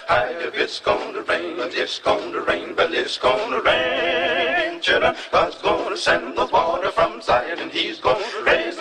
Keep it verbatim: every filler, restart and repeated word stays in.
Hi, if it's gonna rain, it's gonna rain, but it's gonna rain, children. God's gonna send the water from Zion, and He's gonna raise